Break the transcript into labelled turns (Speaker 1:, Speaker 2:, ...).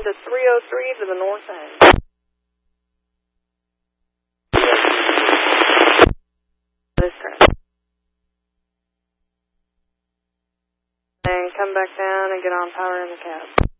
Speaker 1: to 303 to the north end. That is correct. And come back down and get on power in the cab.